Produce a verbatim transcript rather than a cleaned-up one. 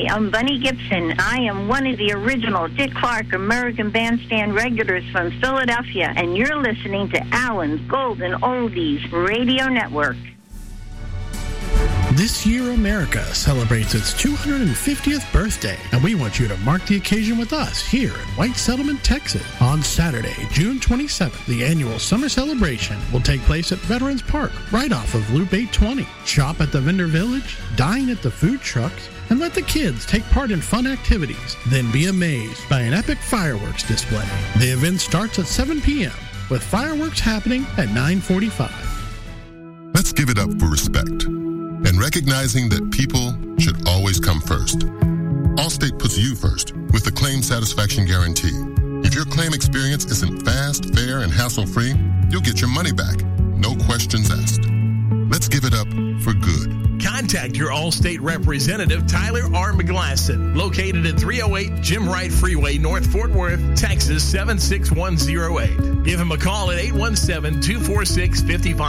I'm Bunny Gibson. I am one of the original Dick Clark American Bandstand regulars from Philadelphia, and you're listening to Allen's Golden Oldies Radio Network. This year, America celebrates its two hundred fiftieth birthday, and we want you to mark the occasion with us here in White Settlement, Texas. On Saturday, June twenty-seventh, the annual summer celebration will take place at Veterans Park, right off of Loop eight twenty. Shop at the Vendor Village, dine at the food trucks, and let the kids take part in fun activities. Then be amazed by an epic fireworks display. The event starts at seven p.m., with fireworks happening at nine forty-five. Let's give it up for respect and recognizing that people should always come first. Allstate puts you first with the Claim Satisfaction Guarantee. If your claim experience isn't fast, fair, and hassle-free, you'll get your money back. No questions asked. Let's give it up for good. Contact your Allstate representative, Tyler R. McGlasson, located at three oh eight Jim Wright Freeway, North Fort Worth, Texas seven six one zero eight. Give him a call at eight one seven, two four six, five five